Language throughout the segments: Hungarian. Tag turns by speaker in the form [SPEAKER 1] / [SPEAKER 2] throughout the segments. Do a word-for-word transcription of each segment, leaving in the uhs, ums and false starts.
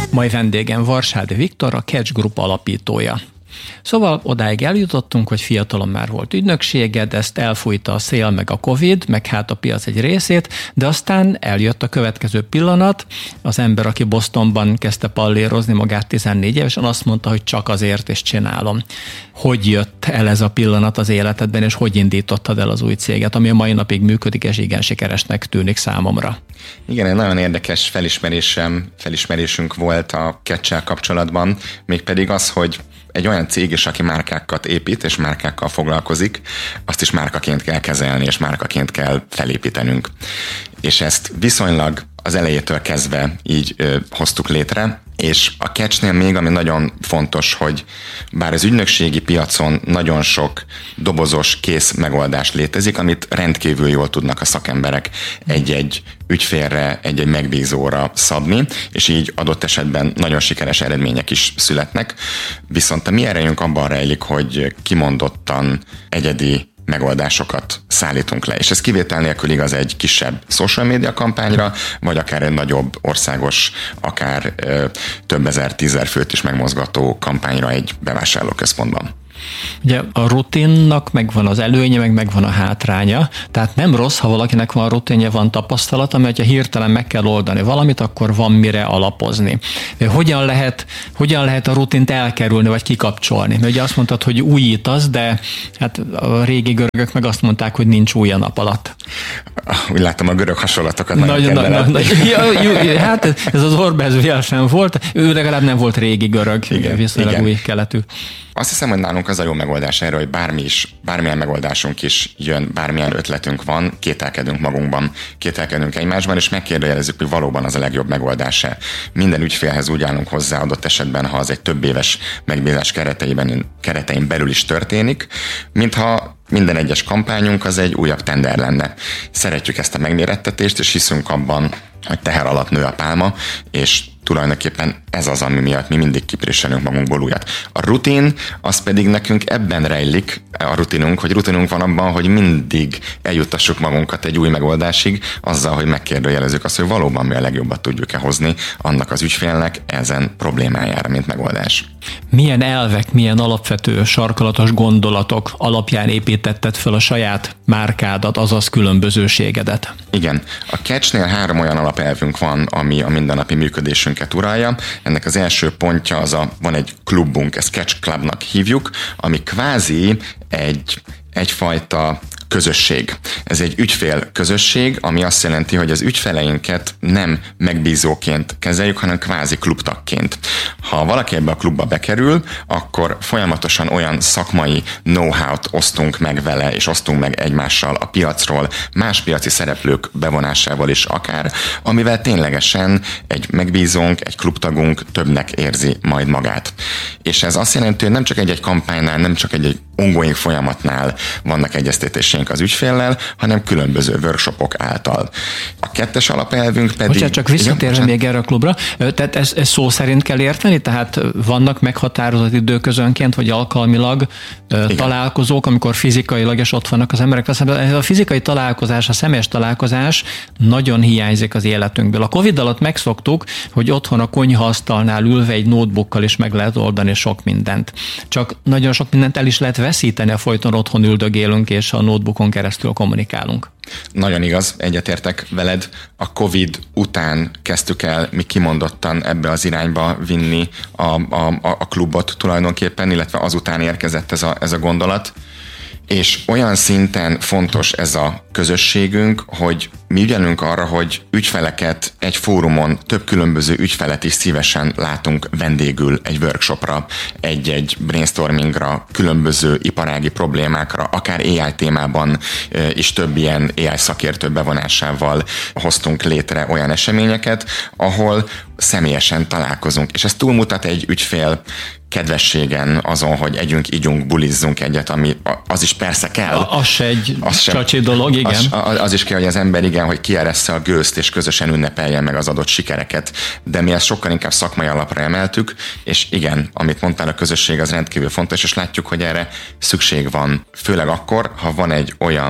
[SPEAKER 1] Mai vendégem Varsádi Viktor, a Catch Group alapítója. Szóval odáig eljutottunk, hogy fiatalon már volt ügynökséged, ezt elfújta a szél, meg a Covid, meg hát a piac egy részét, de aztán eljött a következő pillanat. Az ember, aki Bostonban kezdte pallérozni magát tizennégy évesen, azt mondta, hogy csak azért és csinálom. Hogy jött el ez a pillanat az életedben, és hogy indítottad el az új céget, ami a mai napig működik, és igen sikeresnek tűnik számomra?
[SPEAKER 2] Igen, egy nagyon érdekes felismerésem, felismerésünk volt a Catch-el kapcsolatban, mégpedig az, hogy egy olyan cég is, aki márkákat épít és márkákkal foglalkozik, azt is márkaként kell kezelni, és márkaként kell felépítenünk. És ezt viszonylag az elejétől kezdve így ö, hoztuk létre, és a Catchnél még, ami nagyon fontos, hogy bár az ügynökségi piacon nagyon sok dobozos, kész megoldás létezik, amit rendkívül jól tudnak a szakemberek egy-egy ügyfélre, egy-egy megbízóra szabni, és így adott esetben nagyon sikeres eredmények is születnek. Viszont a mi erejünk abban rejlik, hogy kimondottan egyedi megoldásokat szállítunk le. És ez kivétel nélkül igaz egy kisebb social media kampányra, vagy akár egy nagyobb országos, akár ö, több ezer, tízezer főt is megmozgató kampányra egy bevásárlóközpontban.
[SPEAKER 1] Ugye a rutinnak megvan az előnye, meg megvan a hátránya, tehát nem rossz, ha valakinek van rutinja, van tapasztalata, mert ha hirtelen meg kell oldani valamit, akkor van mire alapozni. Hogyan lehet, hogyan lehet a rutint elkerülni, vagy kikapcsolni? Mert ugye azt mondtad, hogy újítasz, de hát a régi görögök meg azt mondták, hogy nincs új a nap alatt.
[SPEAKER 2] Úgy láttam a görög hasonlatokat. Nagyon
[SPEAKER 1] na, na, na, ja, jó, hát ez az Orbán sem volt, ő legalább nem volt régi görög, igen, viszonylag igen. Új keletű.
[SPEAKER 2] Azt hiszem, hogy nálunk az a jó megoldás erre, hogy bármi is, bármilyen megoldásunk is jön, bármilyen ötletünk van, kételkedünk magunkban, kételkedünk egymásban, és megkérdőjelezzük, hogy valóban az a legjobb megoldása. Minden ügyfélhez úgy állunk hozzá adott esetben, ha az egy több éves megbízás kereteiben, keretein belül is történik, mintha minden egyes kampányunk az egy újabb tender lenne. Szeretjük ezt a megmérettetést, és hiszünk abban, hogy teher alatt nő a pálma, és tulajdonképpen ez az, ami miatt mi mindig kipréselünk magunkból újat. A rutin, az pedig nekünk ebben rejlik, a rutinunk, hogy rutinunk van abban, hogy mindig eljuttassuk magunkat egy új megoldásig, azzal, hogy megkérdőjelezzük azt, hogy valóban mi a legjobbat tudjuk-e hozni annak az ügyfélnek ezen problémájára, mint megoldás.
[SPEAKER 1] Milyen elvek, milyen alapvető sarkalatos gondolatok alapján építetted fel a saját márkádat, azaz különbözőségedet? Igen.
[SPEAKER 2] A Catchnél három olyan alapelvünk van, ami a mindennapi működésünket uralja. Ennek az első pontja az a, van egy klubunk, ezt Catch Clubnak hívjuk, ami kvázi egy, egyfajta közösség. Ez egy ügyfél közösség, ami azt jelenti, hogy az ügyfeleinket nem megbízóként kezeljük, hanem kvázi klubtagként. Ha valaki ebbe a klubba bekerül, akkor folyamatosan olyan szakmai know-how-t osztunk meg vele, és osztunk meg egymással a piacról, más piaci szereplők bevonásával is akár, amivel ténylegesen egy megbízónk, egy klubtagunk többnek érzi majd magát. És ez azt jelenti, hogy nem csak egy-egy kampánynál, nem csak egy-egy ongoing folyamatnál vannak egyeztetéseink az ügyféllel, hanem különböző workshopok által. A kettes alapelvünk pedig...
[SPEAKER 1] Bocsánat, csak visszatérve még erre a klubra, tehát ez, ez szó szerint kell érteni? Tehát vannak meghatározott időközönként, vagy alkalmilag igen. találkozók, amikor fizikailag és ott vannak az emberek. Ez a fizikai találkozás, a személyes találkozás nagyon hiányzik az életünkből. A Covid alatt megszoktuk, hogy otthon a konyhaasztalnál ülve egy notebookkal is meg lehet oldani sok mindent. Csak nagyon sok mindent el is lehet veszíteni, a folyton otthon üldögélünk, és a notebookon keresztül kommunikálunk.
[SPEAKER 2] Nagyon igaz, egyetértek veled. A Covid után kezdtük el mi kimondottan ebbe az irányba vinni a, a, a klubot tulajdonképpen, illetve azután érkezett ez a, ez a gondolat. És olyan szinten fontos ez a közösségünk, hogy mi ügyelünk arra, hogy ügyfeleket egy fórumon, több különböző ügyfelet is szívesen látunk vendégül egy workshopra, egy-egy brainstormingra, különböző iparági problémákra, akár á i témában is több ilyen á i szakértő bevonásával hoztunk létre olyan eseményeket, ahol személyesen találkozunk. És ez túlmutat egy ügyfél kedvességen, azon, hogy együnk, ígyunk, bulizzunk egyet, ami az is persze kell.
[SPEAKER 1] Az se egy az csacsi dolog, igen.
[SPEAKER 2] Az, az, az is kell, hogy az ember igen, hogy kieressze a gőzt, és közösen ünnepeljen meg az adott sikereket. De mi ezt sokkal inkább szakmai alapra emeltük, és igen, amit mondtál, a közösség az rendkívül fontos, és látjuk, hogy erre szükség van. Főleg akkor, ha van egy olyan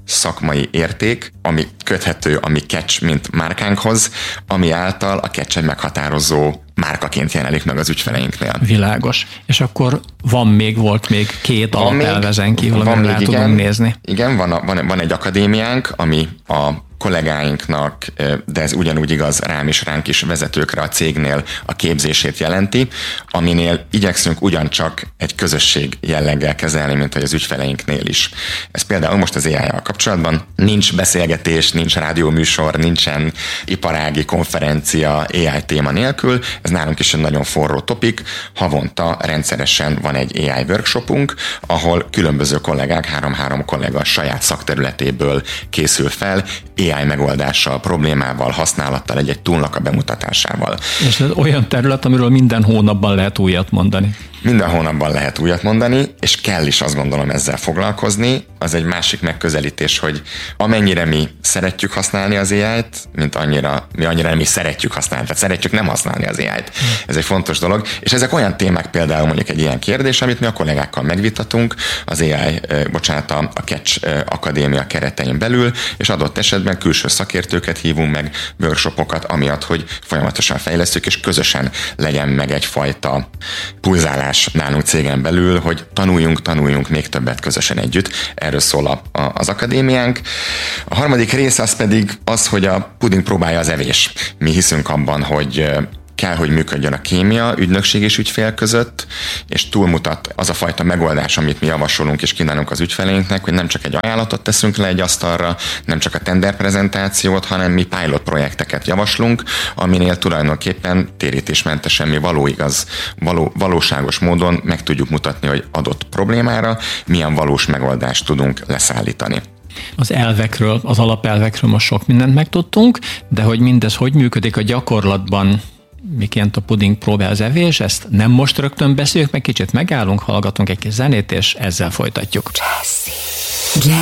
[SPEAKER 2] szakmai érték, ami köthető a mi Catch mint márkánkhoz, ami által a Catch egy meghatározó márkaként jelenik meg az ügyfeleinknél.
[SPEAKER 1] Világos. És akkor van még, volt még két alapelvezen kívül, amire rá tudunk nézni.
[SPEAKER 2] Igen, van, a, van, van egy akadémiánk, ami a kollégáinknak, de ez ugyanúgy igaz rám is, ránk is vezetőkre a cégnél a képzését jelenti, aminél igyekszünk ugyancsak egy közösség jelleggel kezelni, mint hogy az ügyfeleinknél is. Ez például most az á í-jal kapcsolatban nincs beszélgetés, nincs rádióműsor, nincsen iparági konferencia á í téma nélkül, ez nálunk is egy nagyon forró topik. Havonta rendszeresen van egy á í workshopunk, ahol különböző kollégák, három-három kollega saját szakterületéből készül fel, á í megoldással, problémával, használattal, egy-egy toolnak a bemutatásával.
[SPEAKER 1] És ez olyan terület, amiről minden hónapban lehet újat mondani.
[SPEAKER 2] Minden hónapban lehet újat mondani, és kell is azt gondolom ezzel foglalkozni. Az egy másik megközelítés, hogy amennyire mi szeretjük használni az á í-t, mint annyira, mi annyira nem is szeretjük használni, tehát szeretjük nem használni az á í-t. Ez egy fontos dolog, és ezek olyan témák, például mondjuk egy ilyen kérdés, amit mi a kollégákkal megvitatunk az á í, bocsánat, a Catch Akadémia keretein belül, és adott esetben külső szakértőket hívunk meg, workshopokat, amiatt, hogy folyamatosan fejlesztjük, és közösen legyen meg egyfajta pulzálás nálunk cégen belül, hogy tanuljunk, tanuljunk még többet közösen együtt. Erről szól a, a, az akadémiánk. A harmadik rész az pedig az, hogy a puding próbálja az evés. Mi hiszünk abban, hogy kell, hogy működjön a kémia ügynökség és ügyfél között, és túlmutat az a fajta megoldás, amit mi javasolunk és kínálunk az ügyfeleinknek, hogy nem csak egy ajánlatot teszünk le egy asztalra, nem csak a tender prezentációt, hanem mi pilot projekteket javaslunk, aminél tulajdonképpen térítésmentesen mi való igaz, való, valóságos módon meg tudjuk mutatni, hogy adott problémára milyen valós megoldást tudunk leszállítani.
[SPEAKER 1] Az elvekről, az alapelvekről most sok mindent megtudtunk, de hogy mindez hogy működik a gyakorlatban, miként a puding próbál az evés, ezt nem most rögtön beszéljük, meg kicsit megállunk, hallgatunk egy kis zenét, és ezzel folytatjuk. Jesse.